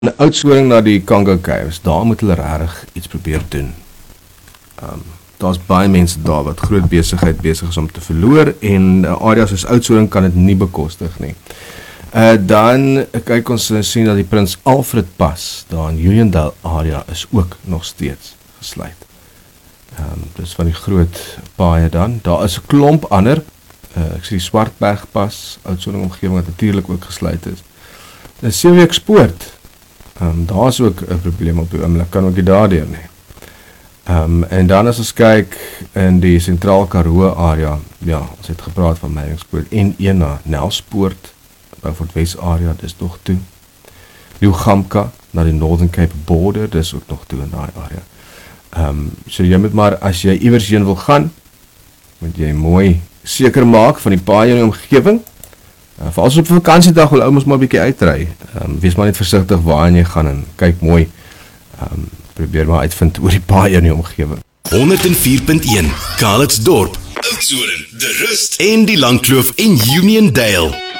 'n Oudtshoorn na die Congo Caves, daar moet hulle regtig iets probeer doen. Daar's baie mense daar wat groot besigheid besig is om te verloor en areas soos Oudtshoorn kan dit nie bekostig nie. Dan kyk ons sien dat die Prins Alfred Pas daar in Uniondale area is ook nog steeds gesluit. Dis van die groot paaie dan. Daar is 'n klomp ander. Ek sien die Swartberg Pas, Oudtshoorn omgewing wat natuurlik ook gesluit is. Die Seeweekspoort, daar is ook 'n probleem op die oomblik, kan ook nie daardeur nie. En dan as ons kyk in die Sentraal Karoo area, ja, ons het gepraat van Meidingspoort en een na Nelspoort, Beaufort West area, dis nog toe. Liugamka na die Northern Cape border, dis ook nog toe in daai area. So jy moet maar, as jy iewers heen wil gaan, moet jy mooi seker maak van die paaie in die omgewing. Veral as op vakansiedag wil ou mens maar 'n bietjie uitry. Wees maar net versigtig waarheen jy gaan en kyk mooi. Probeer maar uitvind oor die paaie in die omgewing. 104.1 Calitzdorp, Oudtshoorn, De Rust en die Langkloof en Uniondale.